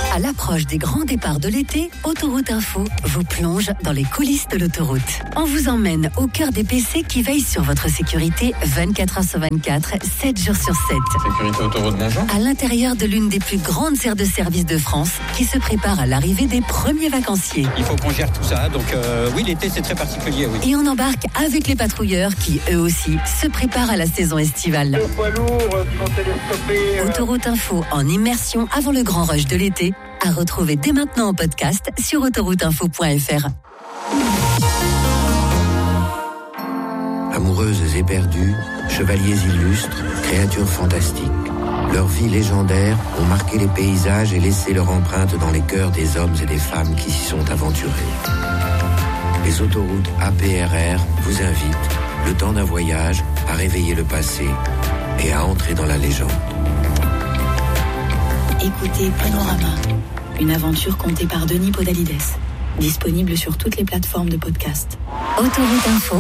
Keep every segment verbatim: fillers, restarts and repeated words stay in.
À l'approche des grands départs de l'été, Autoroute Info vous plonge dans les coulisses de l'autoroute. On vous emmène au cœur des P C qui veillent sur votre sécurité vingt-quatre heures sur vingt-quatre, sept jours sur sept. Sécurité Autoroute, bonjour. À l'intérieur de l'une des plus grandes aires de service de France qui se prépare à l'arrivée des premiers vacanciers. Il faut qu'on gère tout ça, donc euh, oui, l'été c'est très particulier, oui. Et on embarque avec les patrouilleurs qui, eux aussi, se préparent à la saison estivale. Le poids lourd qui vont télescoper. Autoroute Info en immersion avant le grand rush de l'été, à retrouver dès maintenant en podcast sur autoroute info point f r. Amoureuses éperdues, chevaliers illustres, créatures fantastiques. Leurs vies légendaires ont marqué les paysages et laissé leur empreinte dans les cœurs des hommes et des femmes qui s'y sont aventurés. Les autoroutes A P R R vous invitent, le temps d'un voyage, à réveiller le passé et à entrer dans la légende. Écoutez Panorama, une aventure contée par Denis Podalides, disponible sur toutes les plateformes de podcast. Autoroute Info.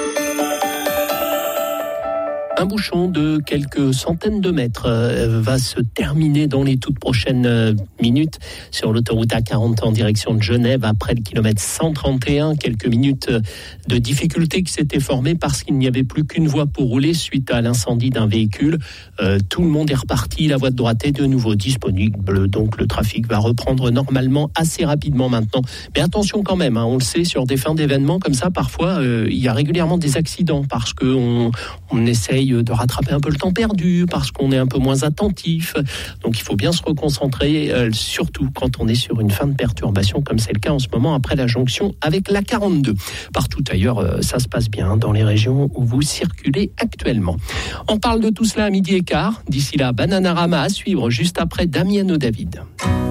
Un bouchon de quelques centaines de mètres euh, va se terminer dans les toutes prochaines euh, minutes sur l'autoroute A quarante en direction de Genève après le kilomètre cent trente et un. Quelques minutes euh, de difficultés qui s'étaient formées parce qu'il n'y avait plus qu'une voie pour rouler suite à l'incendie d'un véhicule. Euh, tout le monde est reparti, la voie de droite est de nouveau disponible, donc le trafic va reprendre normalement assez rapidement maintenant. Mais attention quand même, hein, on le sait, sur des fins d'événements comme ça, parfois euh, il y a régulièrement des accidents parce qu'on on essaye de rattraper un peu le temps perdu, parce qu'on est un peu moins attentif. Donc il faut bien se reconcentrer, euh, surtout quand on est sur une fin de perturbation, comme c'est le cas en ce moment après la jonction avec la quarante-deux. Partout ailleurs, euh, ça se passe bien dans les régions où vous circulez actuellement. On parle de tout cela à midi et quart. D'ici là, Bananarama à suivre juste après Damien David.